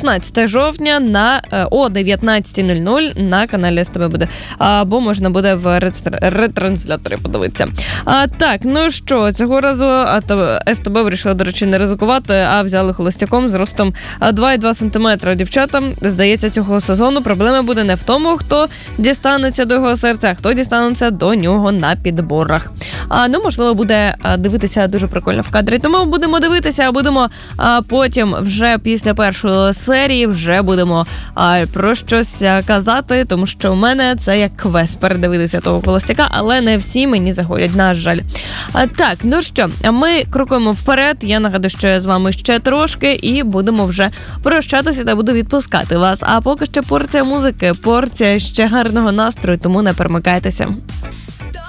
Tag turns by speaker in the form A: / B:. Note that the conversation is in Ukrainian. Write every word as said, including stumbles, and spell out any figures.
A: шістнадцяте жовтня на о дев'ятнадцята нуль нуль на каналі СТБ буде. Або можна буде в ретрансляторі подивитися. А, так, ну що, цього разу СТБ вирішили, до речі, не ризикувати, а взяли холостяком з ростом два і два сантиметра. Дівчатам, здається, цього сезону проблема буде не в тому, хто дістанеться до його серця, а хто дістанеться до нього на підборах. А, ну, можливо, буде дивитися дуже прикольно в кадрі. Тому будемо дивитися, а будемо а, потім вже після першої серії вже будемо а, про щось казати, тому що у мене це як квест передивитися того холостяка, але не всі мені заходять, на жаль. А, так, ну що, ми крокуємо вперед. Я нагадую, що я з вами ще трошки і будемо вже прощатися та буду відпускати вас. А поки що порція музики, порція ще гарного настрою, тому не перемикайтеся.